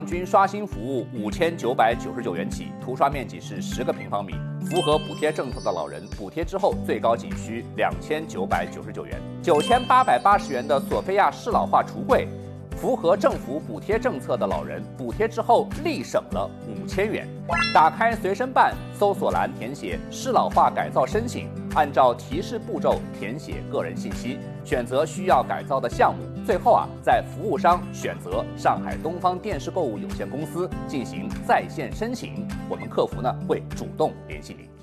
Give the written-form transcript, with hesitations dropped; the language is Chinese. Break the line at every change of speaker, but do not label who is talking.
均刷新服务5999元起，图刷面积是10个平方米。符合补贴政策的老人，补贴之后最高仅需2999元。9880元的索菲亚适老化橱柜，符合政府补贴政策的老人，补贴之后立省了5000元。打开随身办，搜索栏填写适老化改造申请，按照提示步骤填写个人信息，选择需要改造的项目。最后在服务商选择上海东方电视购物有限公司进行在线申请，我们客服会主动联系您。